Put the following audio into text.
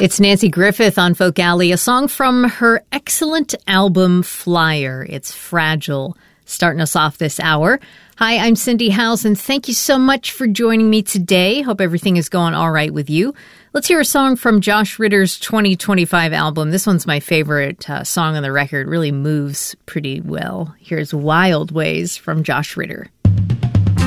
It's Nanci Griffith on Folk Alley, a song from her excellent album Flyer. It's Fragile, starting us off this hour. Hi, I'm Cindy Howes, and thank you so much for joining me today. Hope everything is going all right with you. Let's hear a song from Josh Ritter's 2025 album. This one's my favorite song on the record. Really moves pretty well. Here's Wild Ways from Josh Ritter.